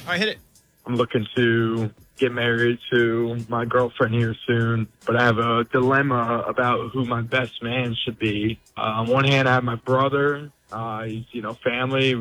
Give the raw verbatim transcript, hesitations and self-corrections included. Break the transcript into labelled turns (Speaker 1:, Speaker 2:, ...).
Speaker 1: All right, hit it.
Speaker 2: I'm looking to get married to my girlfriend here soon, but I have a dilemma about who my best man should be. Uh, on one hand, I have my brother. Uh, he's, you know, family.